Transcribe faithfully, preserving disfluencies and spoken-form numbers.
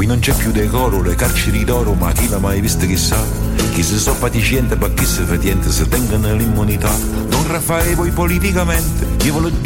non c'è più decoro, le carceri d'oro, ma chi l'ha mai visto chissà? Chi si so fatisciente, ma chi si fatiente, se tengono l'immunità. Don Raffaele poi politicamente, io ve lo